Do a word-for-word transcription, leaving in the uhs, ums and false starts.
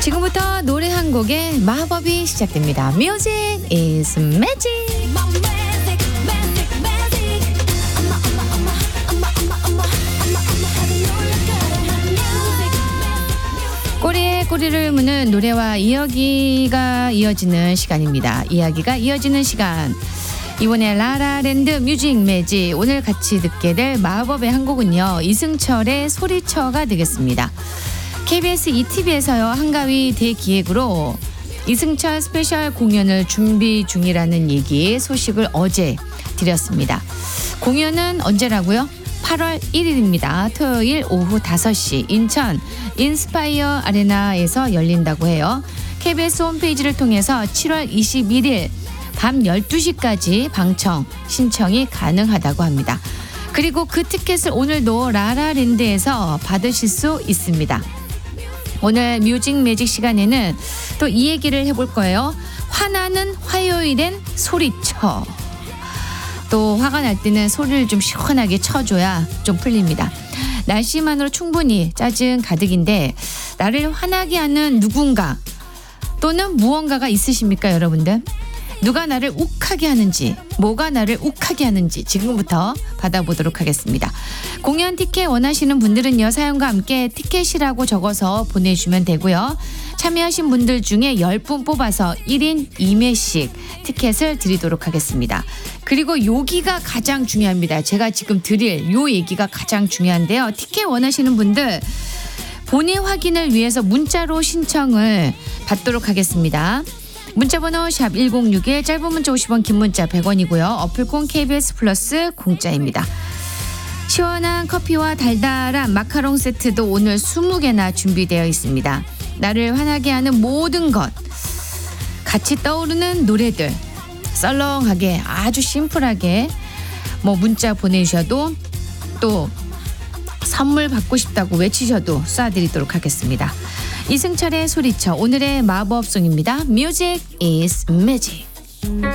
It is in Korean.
지금부터 노래 한 곡의 마법이 시작됩니다. Music is magic. 꼬리에 꼬리를 무는 노래와 이야기가 이어지는 시간입니다. 이야기가 이어지는 시간. 이번에 라라랜드 뮤직 매직, 오늘 같이 듣게 될 마법의 한 곡은요, 이승철의 소리쳐가 되겠습니다. 케이비에스 이티비에서요 한가위 대기획으로 이승철 스페셜 공연을 준비 중이라는 얘기 소식을 어제 드렸습니다. 공연은 언제라고요? 팔월 일일입니다. 토요일 오후 다섯 시 인천 인스파이어 아레나에서 열린다고 해요. 케이비에스 홈페이지를 통해서 칠월 이십일일 밤 열두 시까지 방청 신청이 가능하다고 합니다. 그리고 그 티켓을 오늘도 라라랜드에서 받으실 수 있습니다. 오늘 뮤직 매직 시간에는 또 이 얘기를 해볼 거예요. 화나는 화요일엔 소리쳐. 또 화가 날 때는 소리를 좀 시원하게 쳐줘야 좀 풀립니다. 날씨만으로 충분히 짜증 가득인데 나를 화나게 하는 누군가 또는 무언가가 있으십니까, 여러분들? 누가 나를 욱하게 하는지, 뭐가 나를 욱하게 하는지 지금부터 받아보도록 하겠습니다. 공연 티켓 원하시는 분들은요, 사연과 함께 티켓이라고 적어서 보내주시면 되고요. 참여하신 분들 중에 열 분 뽑아서 일 인 이 매씩 티켓을 드리도록 하겠습니다. 그리고 여기가 가장 중요합니다. 제가 지금 드릴 요 얘기가 가장 중요한데요. 티켓 원하시는 분들 본인 확인을 위해서 문자로 신청을 받도록 하겠습니다. 문자번호 샵 일공육일, 짧은 문자 오십 원, 긴 문자 백 원이고요. 어플콘 케이비에스 플러스 공짜입니다. 시원한 커피와 달달한 마카롱 세트도 오늘 스무 개나 준비되어 있습니다. 나를 화나게 하는 모든 것, 같이 떠오르는 노래들 썰렁하게 아주 심플하게 뭐 문자 보내주셔도 또 선물 받고 싶다고 외치셔도 쏴드리도록 하겠습니다. 이승철의 소리쳐, 오늘의 마법송입니다. Music is magic.